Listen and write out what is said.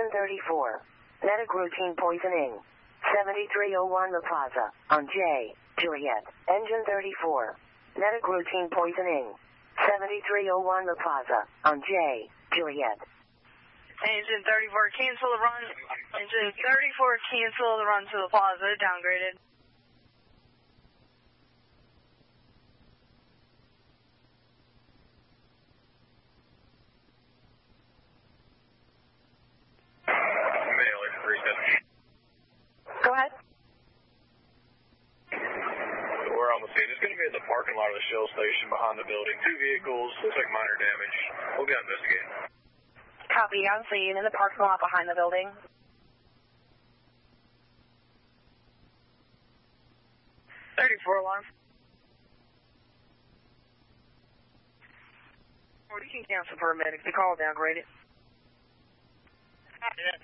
Engine 34. Medic routine poisoning. 7301 La Plaza. On J. Juliet. Engine 34. Medic routine poisoning. 7301 La Plaza. On J. Juliet. Engine 34, cancel the run. Engine 34, cancel the run to the plaza, downgraded. Mailer, reset. Go ahead. We're on the scene. It's going to be at the parking lot of the Shell station behind the building. 2 vehicles, looks like minor damage. We'll be investigating. Copy, on scene in the parking lot behind the building. 34 alarm. Or you can cancel for a medic. The call downgraded.